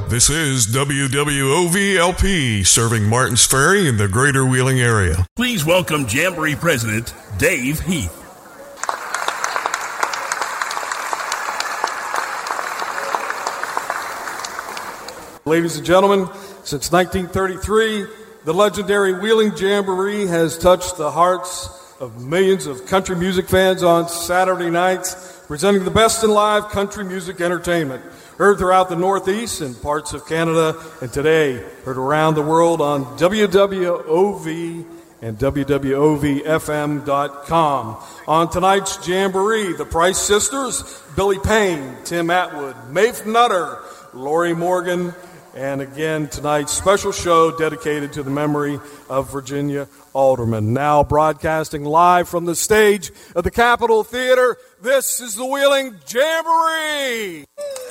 This is WWOV-LP, serving Martins Ferry in the greater Wheeling area. Please welcome Jamboree President Dave Heath. Ladies and gentlemen, since 1933, the legendary Wheeling Jamboree has touched the hearts of millions of country music fans on Saturday nights, presenting the best in live country music entertainment. Heard throughout the Northeast and parts of Canada, and today heard around the world on WWOV and WWOVFM.com. On tonight's Jamboree, the Price Sisters, Billy Payne, Tim Atwood, Maeve Nutter, Lori Morgan, and again tonight's special show dedicated to the memory of Virginia Alderman. Now broadcasting live from the stage of the Capitol Theater, this is the Wheeling Jamboree!